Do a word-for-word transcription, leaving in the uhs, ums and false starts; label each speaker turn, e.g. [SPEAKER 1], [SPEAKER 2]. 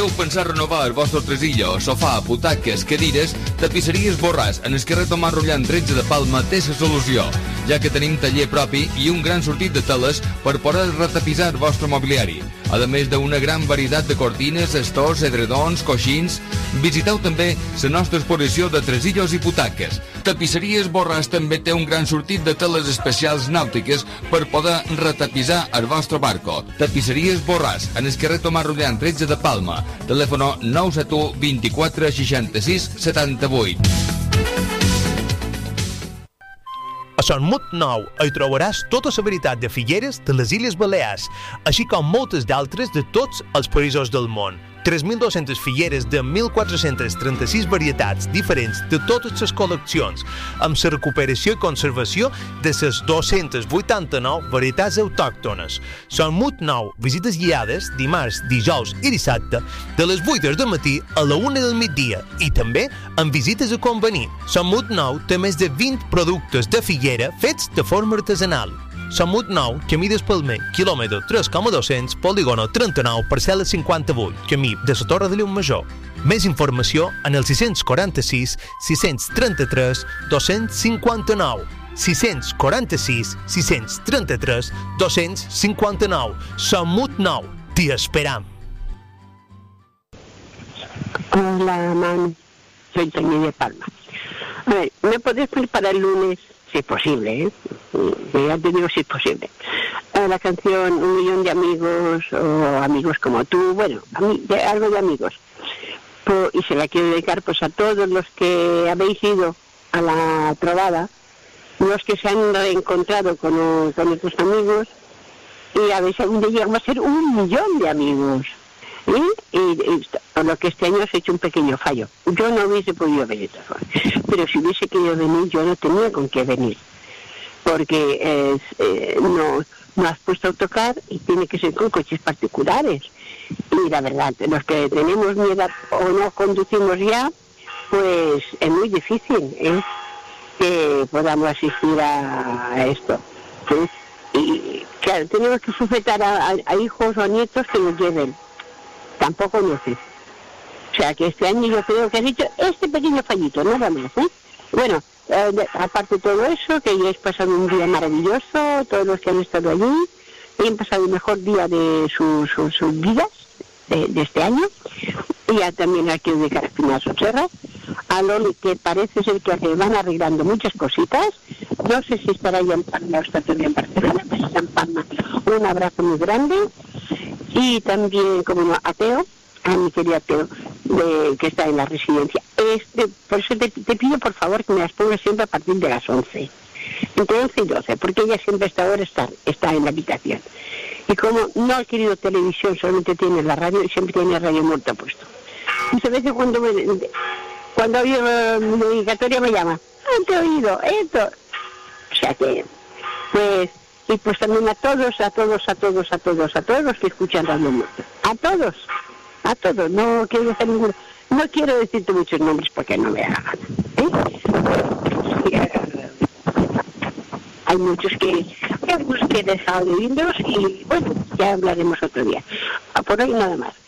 [SPEAKER 1] Podeu pensar renovar el vostre tresillo, sofà, butaques, cadires, tapisseries Borràs, en el carrer Tomàs Rullant tretze de Palma té la solució, ja que tenim taller propi i un gran sortit de teles per poder retapissar el vostre mobiliari. A més d'una gran varietat de cortines, estors, edredons, coixins, visiteu també la nostra exposició de tresillos i butaques. Tapisseries Borràs també té un gran sortit de teles especials nàutiques per poder retapissar el vostre barco. Tapisseries Borràs, en el carrer Tomàs Rullant tretze de Palma. Telèfon nou set u, vint-i-quatre, seixanta-sis, setanta-vuit.
[SPEAKER 2] A Son Mut Nou hi trobaràs tota la varietat de figueres de les Illes Balears, així com moltes d'altres de tots els països del món. tres mil dues-centes figueres de mil quatre-cents trenta-sis varietats diferents de totes les col·leccions, amb la recuperació i conservació de les dos-centes vuitanta-nou varietats autòctones. Son Mut Nou, visites guiades dimarts, dijous i dissabte de les vuit del matí a la una del migdia i també amb visites a convenir. Son Mut Nou té més de vint productes de figuera fets de forma artesanal. Son Mut Nou, camí d'Espalmer, quilòmetre tres coma dos-cents, polígono trenta-nou, parcel·la cinquanta-vuit, camí de la Torre de Llumajor. Més informació en el sis quaranta-sis, sis trenta-tres, dos-cents cinquanta-nou. sis quaranta-sis, sis trenta-tres, dos-cents cinquanta-nou. Son Mut Nou, t'hi esperam.
[SPEAKER 3] Hola, Manu. Soy Toñi de Palma. A ver, ¿me podés preparar el lunes? Si es posible, ¿eh? Ya te digo si es posible. Eh, la canción Un millón de amigos o amigos como tú, bueno, a mí, de, algo de amigos. Pues, y se la quiero dedicar pues a todos los que habéis ido a la trovada, los que se han reencontrado con, con nuestros amigos y a veces llegamos a ser un millón de amigos. ¿Eh? Y, y por lo que este año se ha hecho un pequeño fallo. Yo no hubiese podido venir, pero si hubiese querido venir yo no tenía con qué venir, porque eh, eh, no, no has puesto a tocar y tiene que ser con coches particulares. Y la verdad, los que tenemos mi edad o no conducimos ya, pues es muy difícil ¿eh? que podamos asistir a, a esto. ¿sí? Y claro, tenemos que sujetar a, a, a hijos o a nietos que nos lleven. Tampoco no sé. O sea, que este año yo creo que has dicho este pequeño fallito, nada más, ¿eh? Bueno, eh, de, aparte de todo eso, que ya has pasado un día maravilloso, todos los que han estado allí, y han pasado el mejor día de sus su, su vidas de, de este año, y ya también aquí de Carapina Socherra, a Loli, que parece ser que van arreglando muchas cositas, no sé si estará ya en Palma o está todavía en Barcelona, pues está en Palma, un abrazo muy grande. Y también, como no, a Teo, a mi querido Teo, de, que está en la residencia. Este, por eso te, te pido, por favor, que me las pongas siempre a partir de las once. Entre once y doce, porque ella siempre a esta hora está, está en la habitación. Y como no ha querido televisión, solamente tiene la radio y siempre tiene radio muerta puesto. Muchas veces cuando me, cuando oye uh, mi dedicatoria me llama, ah, te he oído, esto. O sea que, pues... Y pues también a todos, a todos, a todos, a todos, a todos los que escuchan Radio Muerto. A todos, a todos. No quiero dejar ninguno. No quiero decirte muchos nombres porque no me da gana. ¿eh? Hay muchos que, hay algunos que he dejado de oírlos y bueno, ya hablaremos otro día. Por hoy nada más.